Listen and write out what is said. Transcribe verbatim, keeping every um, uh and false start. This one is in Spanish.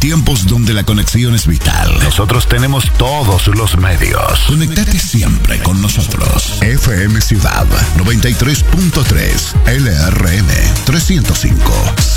tiempos donde la conexión es vital, nosotros tenemos todos los medios. Conectate siempre con nosotros. F M Ciudad noventa y tres punto tres, L R M trescientos cinco.